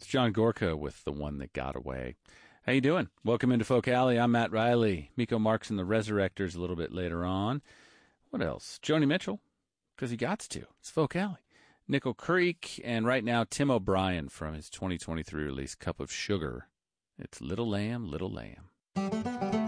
It's John Gorka with The One That Got Away. How you doing? Welcome into Folk Alley. I'm Matt Riley. Miko Marks and the Resurrectors a little bit later on. What else? Joni Mitchell, because he gots to. It's Folk Alley. Nickel Creek, and right now Tim O'Brien from his 2023 release, Cup of Sugar. It's Little Lamb, Little Lamb.